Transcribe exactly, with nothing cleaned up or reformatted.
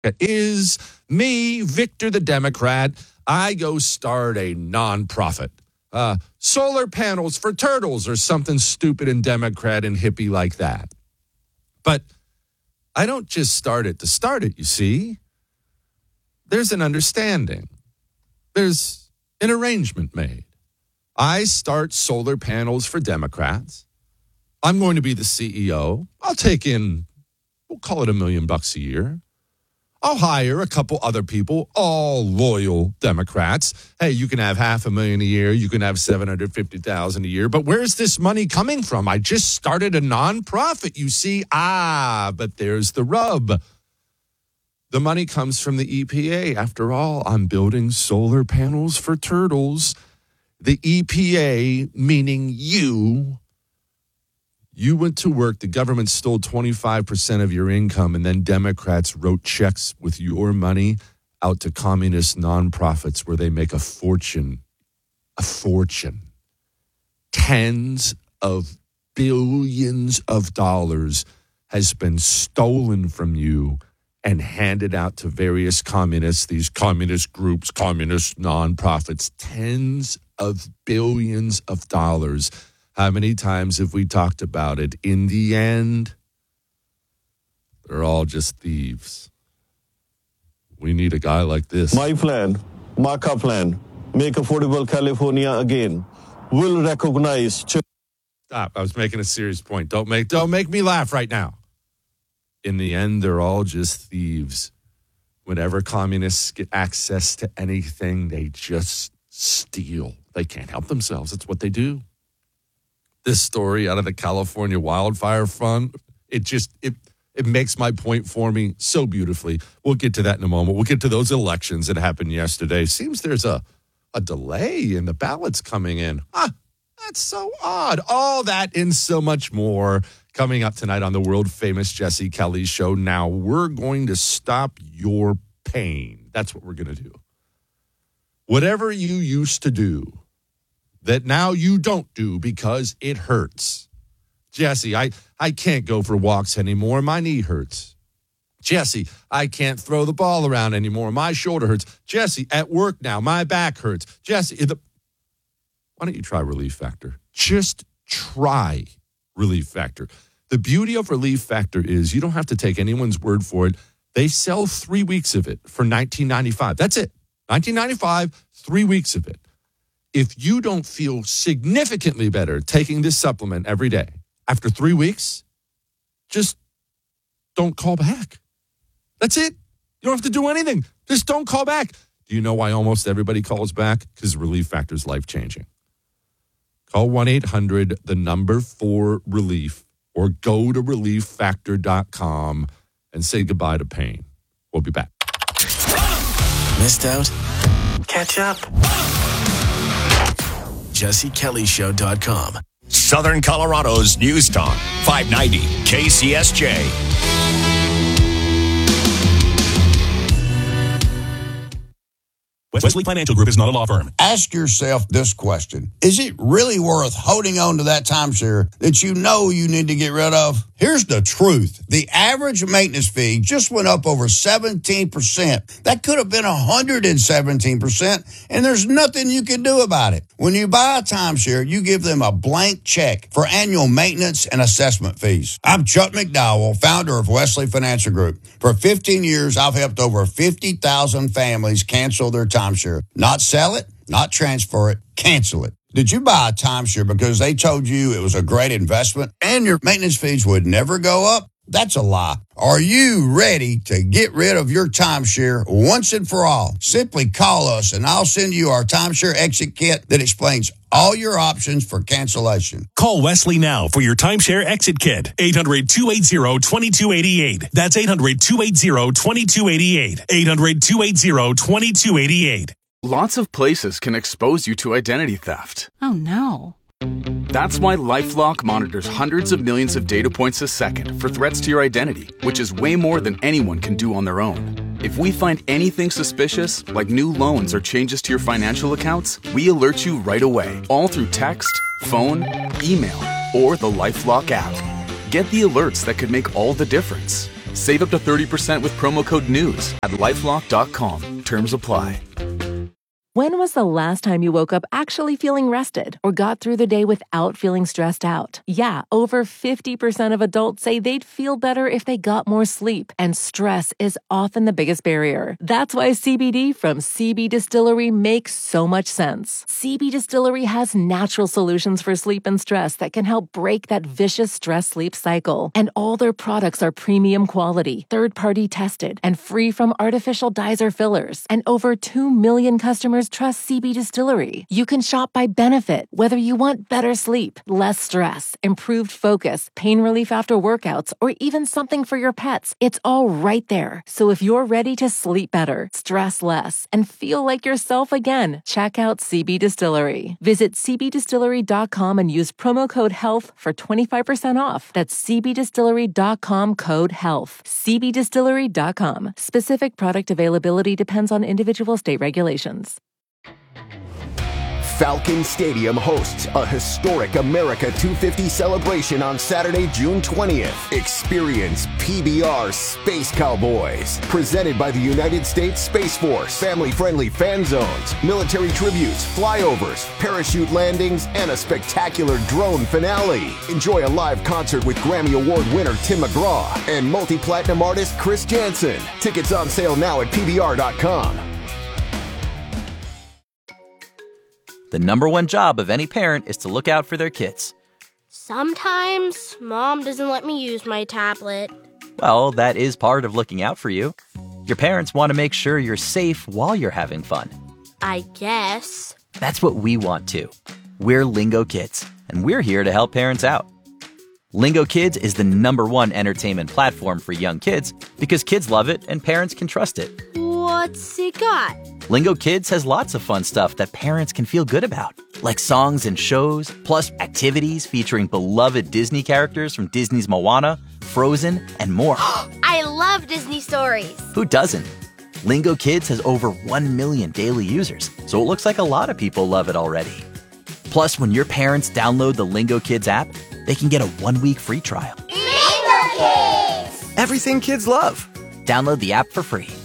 is me, Victor the Democrat. I go start a nonprofit. Uh, solar panels for turtles or something stupid and Democrat and hippie like that. But I don't just start it to start it, you see. There's an understanding. There's an arrangement made. I start solar panels for Democrats. I'm going to be the C E O. I'll take in, we'll call it a million bucks a year. I'll hire a couple other people, all loyal Democrats. Hey, you can have half a million a year. You can have seven hundred fifty thousand dollars a year. But where's this money coming from? I just started a nonprofit, you see. Ah, but there's the rub. The money comes from the E P A. After all, I'm building solar panels for turtles. The E P A, meaning you, you went to work, the government stole twenty-five percent of your income, and then Democrats wrote checks with your money out to communist nonprofits where they make a fortune, a fortune. Tens of billions of dollars has been stolen from you and handed out to various communists, these communist groups, communist nonprofits, tens of billions of dollars. How many times have we talked about it? In the end, they're all just thieves. We need a guy like this. My plan, Marka plan, make affordable California again, will recognize... Stop, I was making a serious point. Don't make, don't make me laugh right now. In the end, they're all just thieves. Whenever communists get access to anything, they just steal. They can't help themselves. That's what they do. This story out of the California Wildfire Fund, it just, it it makes my point for me so beautifully. We'll get to that in a moment. We'll get to those elections that happened yesterday. Seems there's a, a delay in the ballots coming in. Ah, that's so odd. All that and so much more coming up tonight on the world-famous Jesse Kelly Show. Now, we're going to stop your pain. That's what we're going to do. Whatever you used to do that now you don't do because it hurts. Jesse, I, I can't go for walks anymore. My knee hurts. Jesse, I can't throw the ball around anymore. My shoulder hurts. Jesse, at work now, my back hurts. Jesse, the, why don't you try Relief Factor? Just try Relief Factor. The beauty of Relief Factor is you don't have to take anyone's word for it. They sell three weeks of it for nineteen ninety-five dollars. That's it. nineteen ninety-five dollars, three weeks of it. If you don't feel significantly better taking this supplement every day, after three weeks, just don't call back. That's it. You don't have to do anything. Just don't call back. Do you know why almost everybody calls back? Because Relief Factor is life-changing. Call one eight hundred, the number four relief, or go to relief factor dot com and say goodbye to pain. We'll be back. Missed out? Catch up. Jesse Kelly Show dot com. Southern Colorado's News Talk, five ninety K C S J. Wesley Financial Group is not a law firm. Ask yourself this question. Is it really worth holding on to that timeshare that you know you need to get rid of? Here's the truth. The average maintenance fee just went up over seventeen percent. That could have been one hundred seventeen percent, and there's nothing you can do about it. When you buy a timeshare, you give them a blank check for annual maintenance and assessment fees. I'm Chuck McDowell, founder of Wesley Financial Group. For fifteen years, I've helped over fifty thousand families cancel their timeshare. Not sell it, not transfer it, cancel it. Did you buy a timeshare because they told you it was a great investment and your maintenance fees would never go up? That's a lie. Are you ready to get rid of your timeshare once and for all? Simply call us and I'll send you our timeshare exit kit that explains all your options for cancellation. Call Wesley now for your timeshare exit kit. eight hundred, two eight zero, two two eight eight. That's eight hundred, two eight zero, two two eight eight. eight hundred, two eight zero, two two eight eight. Lots of places can expose you to identity theft. Oh, no. That's why LifeLock monitors hundreds of millions of data points a second for threats to your identity, which is way more than anyone can do on their own. If we find anything suspicious, like new loans or changes to your financial accounts, we alert you right away, all through text, phone, email, or the LifeLock app. Get the alerts that could make all the difference. Save up to thirty percent with promo code NEWS at lifelock dot com. Terms apply. When was the last time you woke up actually feeling rested or got through the day without feeling stressed out? Yeah, over fifty percent of adults say they'd feel better if they got more sleep, and stress is often the biggest barrier. That's why C B D from C B Distillery makes so much sense. C B Distillery has natural solutions for sleep and stress that can help break that vicious stress-sleep cycle. And all their products are premium quality, third-party tested, and free from artificial dyes or fillers. And over two million customers trust C B Distillery. You can shop by benefit, whether you want better sleep, less stress, improved focus, pain relief after workouts, or even something for your pets. It's all right there. So if you're ready to sleep better, stress less, and feel like yourself again, check out C B Distillery. Visit c b distillery dot com and use promo code HEALTH for twenty-five percent off. That's c b distillery dot com code HEALTH. c b distillery dot com. Specific product availability depends on individual state regulations. Falcon Stadium hosts a historic America two fifty celebration on Saturday, June twentieth. Experience P B R Space Cowboys, presented by the United States Space Force. Family-friendly fan zones, military tributes, flyovers, parachute landings, and a spectacular drone finale. Enjoy a live concert with Grammy Award winner Tim McGraw and multi-platinum artist Chris Jansen. Tickets on sale now at P B R dot com. The number one job of any parent is to look out for their kids. Sometimes Mom doesn't let me use my tablet. Well, that is part of looking out for you. Your parents want to make sure you're safe while you're having fun. I guess. That's what we want too. We're Lingo Kids, and we're here to help parents out. Lingo Kids is the number one entertainment platform for young kids because kids love it and parents can trust it. What's it got? Lingo Kids has lots of fun stuff that parents can feel good about, like songs and shows, plus activities featuring beloved Disney characters from Disney's Moana, Frozen, and more. I love Disney stories. Who doesn't? Lingo Kids has over one million daily users, so it looks like a lot of people love it already. Plus, when your parents download the Lingo Kids app, they can get a one-week free trial. Lingo Kids! Everything kids love. Download the app for free.